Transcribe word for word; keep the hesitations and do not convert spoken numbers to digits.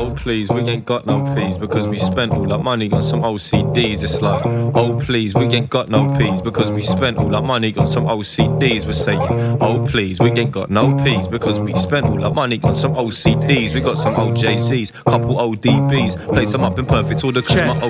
oh please, we ain't got no peas because we spent all our money on some O C Ds. It's like, oh please, we ain't got no peas because we spent all our money on some O C Ds. We're saying, oh please, we ain't got no peas because we spent all our money on some O C Ds. We got some O J Zs, couple O D Bs, play some up in perfect order cause my